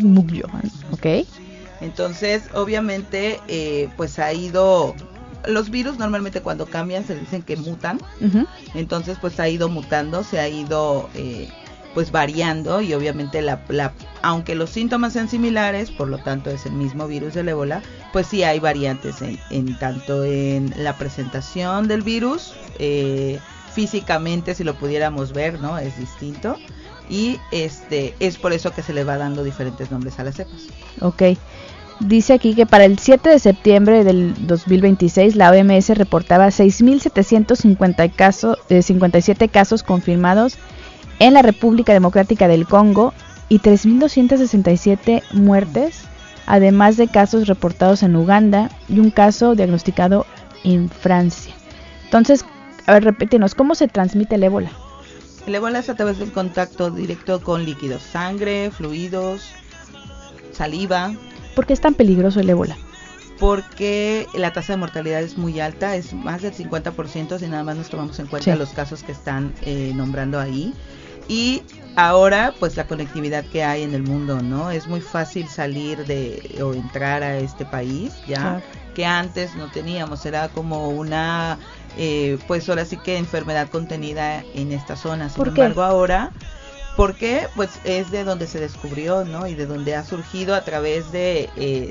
¿ok? Entonces, obviamente, pues ha ido... Los virus normalmente cuando cambian se dicen que mutan. Uh-huh. Entonces, pues ha ido mutando, se ha ido pues variando y obviamente aunque los síntomas sean similares, por lo tanto es el mismo virus del ébola, pues sí hay variantes en tanto en la presentación del virus, físicamente si lo pudiéramos ver, ¿no? Es distinto y es por eso que se le va dando diferentes nombres a las cepas. Ok. Dice aquí que para el 7 de septiembre del 2026 la OMS reportaba 6.757 casos confirmados en la República Democrática del Congo y 3.267 muertes, además de casos reportados en Uganda y un caso diagnosticado en Francia. Entonces, a ver, repítenos, ¿cómo se transmite el ébola? El ébola es a través del contacto directo con líquidos, sangre, fluidos, saliva. ¿Por qué es tan peligroso el ébola? Porque la tasa de mortalidad es muy alta, es más del 50% si nada más nos tomamos en cuenta los casos que están nombrando ahí. Y ahora, pues la conectividad que hay en el mundo, ¿no? Es muy fácil salir o entrar a este país, ya, que antes no teníamos, era como una, pues ahora sí que enfermedad contenida en esta zona. Sin embargo, ahora... ¿Por qué? Pues es de donde se descubrió, ¿no? Y de donde ha surgido a través del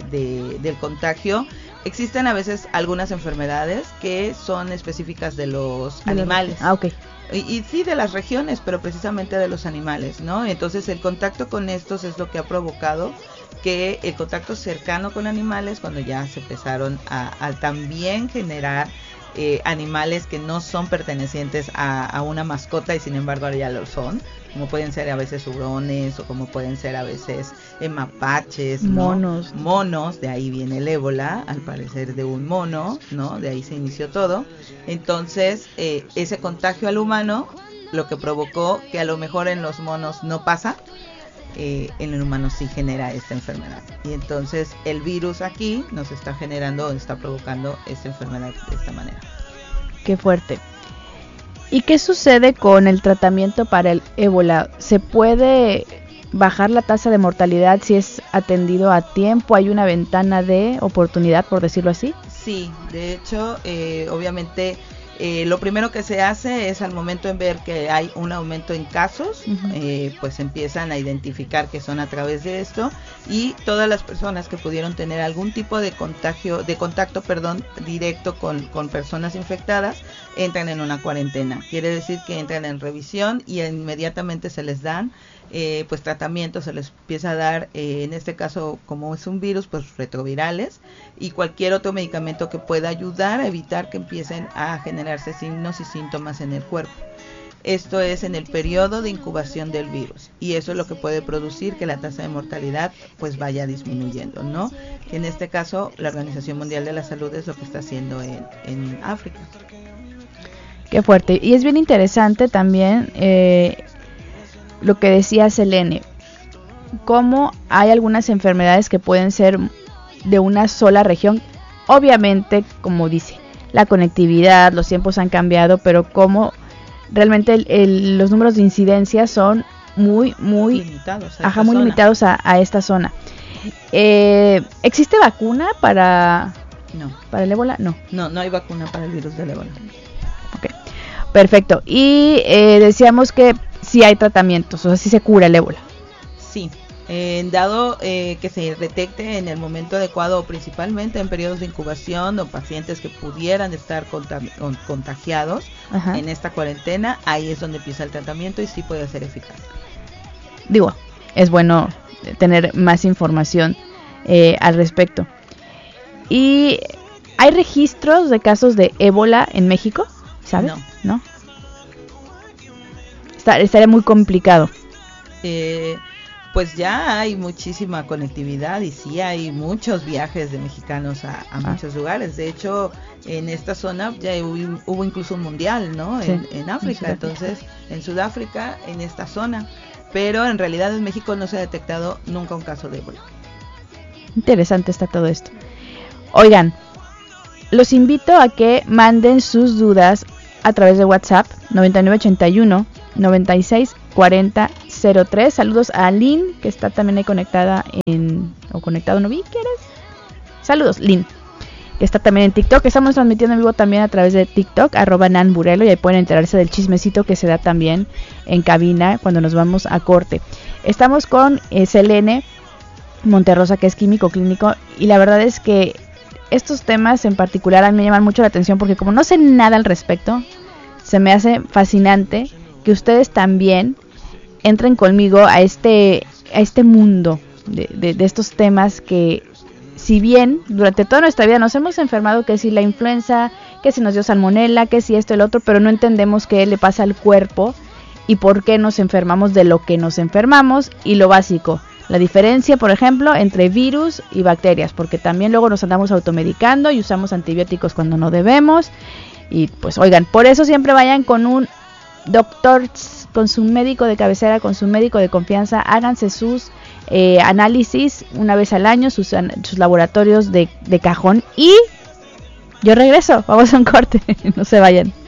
contagio. Existen a veces algunas enfermedades que son específicas de los animales. Ok. Y sí de las regiones, pero precisamente de los animales, ¿no? Entonces el contacto con estos es lo que ha provocado que el contacto cercano con animales, cuando ya se empezaron a también generar animales que no son pertenecientes a una mascota y sin embargo ahora ya lo son, como pueden ser a veces hurones o como pueden ser a veces mapaches, monos, ¿no? Monos, de ahí viene el ébola, al parecer de un mono, ¿no? De ahí se inició todo. Entonces ese contagio al humano lo que provocó que a lo mejor en los monos no pasa, en el humano sí genera esta enfermedad. Y entonces el virus aquí nos está generando, está provocando esta enfermedad de esta manera. Qué fuerte. ¿Y qué sucede con el tratamiento para el ébola? ¿Se puede bajar la tasa de mortalidad si es atendido a tiempo? ¿Hay una ventana de oportunidad, por decirlo así? Sí, de hecho, obviamente... lo primero que se hace es al momento en ver que hay un aumento en casos, pues empiezan a identificar que son a través de esto y todas las personas que pudieron tener algún tipo de contacto directo con personas infectadas entran en una cuarentena. Quiere decir que entran en revisión y inmediatamente se les dan pues tratamientos, se les empieza a dar en este caso como es un virus pues retrovirales y cualquier otro medicamento que pueda ayudar a evitar que empiecen a generarse signos y síntomas en el cuerpo. Esto es en el periodo de incubación del virus y eso es lo que puede producir que la tasa de mortalidad pues vaya disminuyendo, ¿no? En este caso la Organización Mundial de la Salud es lo que está haciendo en África. Qué fuerte. Y es bien interesante también lo que decía Selene, cómo hay algunas enfermedades que pueden ser de una sola región. Obviamente, como dice, la conectividad, los tiempos han cambiado, pero como realmente los números de incidencia son muy limitados muy limitados a esta zona. ¿Existe vacuna para el ébola? No hay vacuna para el virus del ébola. Okay. Perfecto. Y decíamos que sí hay tratamientos, o sea, sí se cura el ébola. Sí, dado que se detecte en el momento adecuado, o principalmente en periodos de incubación o pacientes que pudieran estar contagiados en esta cuarentena, ahí es donde empieza el tratamiento y sí puede ser eficaz. Digo, es bueno tener más información al respecto. ¿Y hay registros de casos de ébola en México? ¿Sabes? ¿No? Estaría muy complicado. Pues ya hay muchísima conectividad y sí hay muchos viajes de mexicanos a muchos lugares. De hecho, en esta zona ya hubo incluso un mundial, ¿no? Sí, en África. Entonces, en Sudáfrica, en esta zona. Pero en realidad en México no se ha detectado nunca un caso de ébola. Interesante está todo esto. Oigan, los invito a que manden sus dudas a través de WhatsApp 9981 96 40 03. Saludos a Lynn, que está también ahí conectada conectado, ¿no vi? ¿Quieres? Saludos, Lynn, que está también en TikTok. Estamos transmitiendo en vivo también a través de TikTok, @nanburelo, y ahí pueden enterarse del chismecito que se da también en cabina cuando nos vamos a corte. Estamos con Selene Monterrosa, que es químico clínico, y la verdad es que estos temas en particular a mí me llaman mucho la atención porque como no sé nada al respecto, se me hace fascinante que ustedes también entren conmigo a este mundo de estos temas que, si bien durante toda nuestra vida nos hemos enfermado, que si la influenza, que si nos dio salmonela, que si esto, el otro, pero no entendemos qué le pasa al cuerpo y por qué nos enfermamos de lo que nos enfermamos, y lo básico, la diferencia, por ejemplo, entre virus y bacterias, porque también luego nos andamos automedicando y usamos antibióticos cuando no debemos. Y pues oigan, por eso siempre vayan con un doctor, con su médico de cabecera, con su médico de confianza, háganse sus análisis una vez al año, sus laboratorios de cajón, y yo regreso, vamos a un corte, no se vayan.